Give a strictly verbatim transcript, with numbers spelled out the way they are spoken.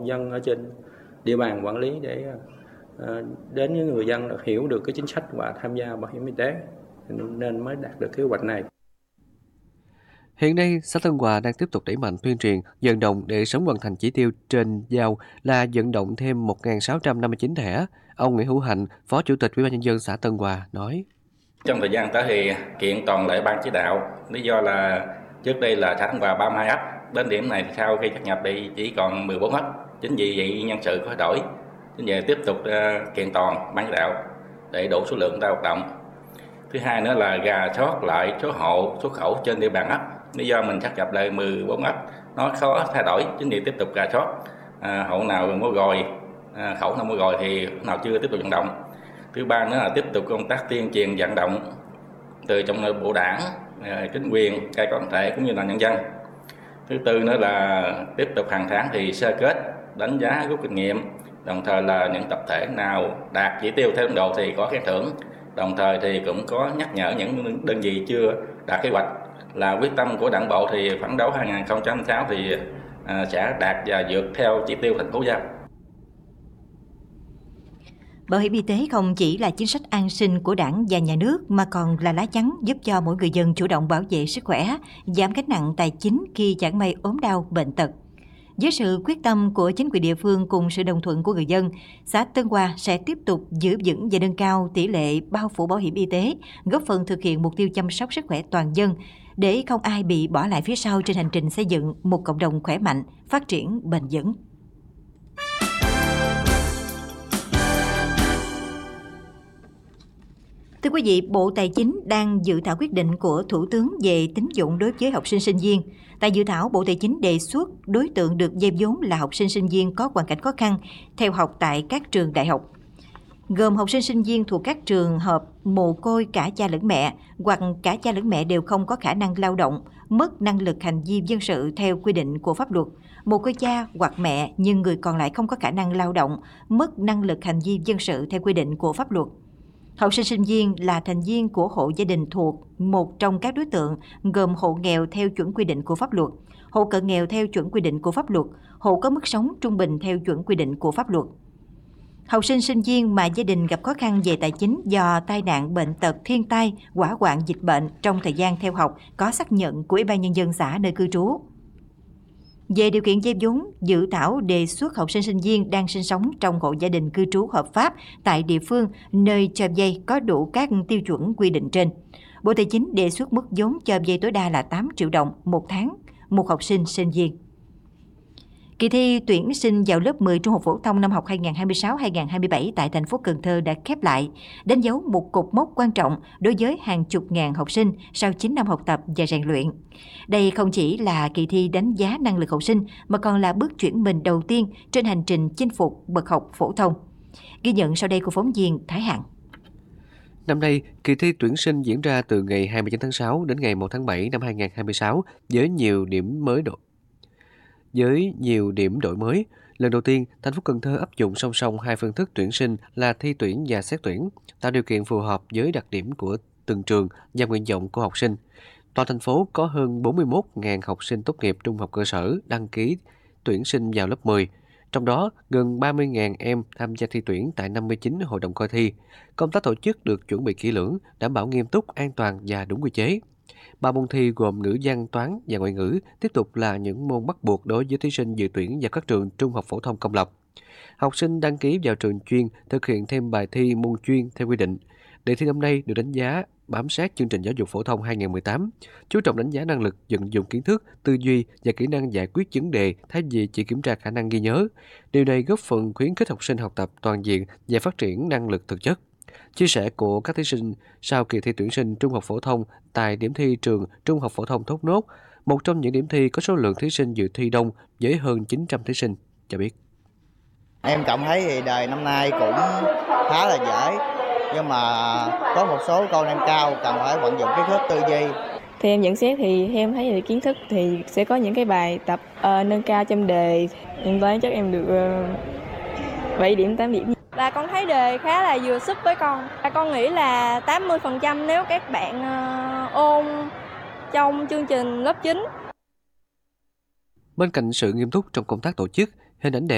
dân ở trên địa bàn quản lý để đến với người dân hiểu được cái chính sách và tham gia bảo hiểm y tế, nên mới đạt được kế hoạch này. Hiện nay, xã Tân Hòa đang tiếp tục đẩy mạnh tuyên truyền, vận động để sớm hoàn thành chỉ tiêu trên giao là vận động thêm một nghìn sáu trăm năm mươi chín thẻ. Ông Nguyễn Hữu Hạnh, Phó Chủ tịch Ủy ban nhân dân xã Tân Hòa nói: Trong thời gian tới thì kiện toàn lại ban chỉ đạo, lý do là trước đây là xã Tân Hòa ba mươi hai ấp, đến điểm này sau khi sát nhập thì chỉ còn mười bốn ấp. Chính vì vậy nhân sự có đổi, chính vì tiếp tục uh, kiện toàn ban chỉ đạo để đủ số lượng người ta hoạt động. Thứ hai nữa là rà soát lại số hộ, số khẩu trên địa bàn ấp. Lý do mình sát nhập lại mười bốn ấp, nó khó thay đổi, chính vì tiếp tục rà soát à, hộ nào mua gòi, à, khẩu nào mua gòi thì nào chưa tiếp tục vận động. Thứ ba nữa là tiếp tục công tác tuyên truyền vận động từ trong nội bộ đảng, à, chính quyền, các đoàn thể cũng như là nhân dân. Thứ tư nữa là tiếp tục hàng tháng thì sơ kết, đánh giá rút kinh nghiệm, đồng thời là những tập thể nào đạt chỉ tiêu theo tiến độ thì có khen thưởng, đồng thời thì cũng có nhắc nhở những đơn vị chưa đạt kế hoạch. Là quyết tâm của đảng bộ thì phấn đấu hai nghìn không trăm hai mươi sáu thì à, sẽ đạt và vượt theo chỉ tiêu thành phố giao. Bảo hiểm y tế không chỉ là chính sách an sinh của Đảng và Nhà nước mà còn là lá chắn giúp cho mỗi người dân chủ động bảo vệ sức khỏe, giảm gánh nặng tài chính khi chẳng may ốm đau, bệnh tật. Với sự quyết tâm của chính quyền địa phương cùng sự đồng thuận của người dân, xã Tân Hòa sẽ tiếp tục giữ vững và nâng cao tỷ lệ bao phủ bảo hiểm y tế, góp phần thực hiện mục tiêu chăm sóc sức khỏe toàn dân, để không ai bị bỏ lại phía sau trên hành trình xây dựng một cộng đồng khỏe mạnh, phát triển bền vững. Thưa quý vị, Bộ Tài chính đang dự thảo quyết định của Thủ tướng về tín dụng đối với học sinh sinh viên. Tại dự thảo, Bộ Tài chính đề xuất đối tượng được vay vốn là học sinh sinh viên có hoàn cảnh khó khăn theo học tại các trường đại học, gồm học sinh sinh viên thuộc các trường hợp mồ côi cả cha lẫn mẹ hoặc cả cha lẫn mẹ đều không có khả năng lao động, mất năng lực hành vi dân sự theo quy định của pháp luật, mồ côi cha hoặc mẹ nhưng người còn lại không có khả năng lao động, mất năng lực hành vi dân sự theo quy định của pháp luật. Học sinh sinh viên là thành viên của hộ gia đình thuộc một trong các đối tượng gồm hộ nghèo theo chuẩn quy định của pháp luật, hộ cận nghèo theo chuẩn quy định của pháp luật, hộ có mức sống trung bình theo chuẩn quy định của pháp luật. Học sinh sinh viên mà gia đình gặp khó khăn về tài chính do tai nạn, bệnh tật, thiên tai, hỏa hoạn, dịch bệnh trong thời gian theo học có xác nhận của Ủy ban nhân dân xã nơi cư trú. Về điều kiện vay vốn, dự thảo đề xuất học sinh sinh viên đang sinh sống trong hộ gia đình cư trú hợp pháp tại địa phương nơi cho vay có đủ các tiêu chuẩn quy định trên. Bộ Tài chính đề xuất mức vốn cho vay tối đa là tám triệu đồng một tháng một học sinh sinh viên. Kỳ thi tuyển sinh vào lớp mười trung học phổ thông năm học hai nghìn không trăm hai mươi sáu hai nghìn không trăm hai mươi bảy tại thành phố Cần Thơ đã khép lại, đánh dấu một cột mốc quan trọng đối với hàng chục ngàn học sinh sau chín năm học tập và rèn luyện. Đây không chỉ là kỳ thi đánh giá năng lực học sinh mà còn là bước chuyển mình đầu tiên trên hành trình chinh phục bậc học phổ thông. Ghi nhận sau đây của phóng viên Thái Hạng. Năm nay, kỳ thi tuyển sinh diễn ra từ ngày hai mươi chín tháng sáu đến ngày một tháng bảy năm hai nghìn không trăm hai mươi sáu với nhiều điểm mới đổi. Với nhiều điểm đổi mới, lần đầu tiên, thành phố Cần Thơ áp dụng song song hai phương thức tuyển sinh là thi tuyển và xét tuyển, tạo điều kiện phù hợp với đặc điểm của từng trường và nguyện vọng của học sinh. Toàn thành phố có hơn bốn mươi mốt nghìn học sinh tốt nghiệp trung học cơ sở đăng ký tuyển sinh vào lớp mười. Trong đó, gần ba mươi nghìn em tham gia thi tuyển tại năm mươi chín hội đồng coi thi. Công tác tổ chức được chuẩn bị kỹ lưỡng, đảm bảo nghiêm túc, an toàn và đúng quy chế. Ba môn thi gồm ngữ văn, toán và ngoại ngữ tiếp tục là những môn bắt buộc đối với thí sinh dự tuyển vào các trường trung học phổ thông công lập. Học sinh đăng ký vào trường chuyên thực hiện thêm bài thi môn chuyên theo quy định. Đề thi năm nay được đánh giá bám sát chương trình giáo dục phổ thông hai nghìn không trăm mười tám, chú trọng đánh giá năng lực vận dụng kiến thức, tư duy và kỹ năng giải quyết vấn đề thay vì chỉ kiểm tra khả năng ghi nhớ. Điều này góp phần khuyến khích học sinh học tập toàn diện và phát triển năng lực thực chất. Chia sẻ của các thí sinh sau kỳ thi tuyển sinh trung học phổ thông tại điểm thi trường Trung học phổ thông Thốt Nốt, một trong những điểm thi có số lượng thí sinh dự thi đông với hơn chín trăm thí sinh, cho biết. Em cảm thấy thì đề năm nay cũng khá là dễ, nhưng mà có một số câu nâng cao cần phải vận dụng kiến thức tư duy. Thì em nhận xét thì em thấy về kiến thức thì sẽ có những cái bài tập uh, nâng cao trong đề. Em toán chắc em được uh, bảy điểm, tám điểm. Là con thấy đề khá là vừa sức với con. Con nghĩ là tám mươi phần trăm nếu các bạn uh, ôn trong chương trình lớp chín. Bên cạnh sự nghiêm túc trong công tác tổ chức, hình ảnh đẹp